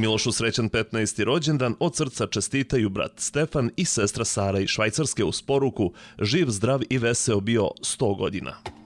Milošu srećan 15. rođendan od srca čestitaju brat Stefan i sestra Sara iz Švajcarske uz poruku živ, zdrav i veseo bio 100 godina.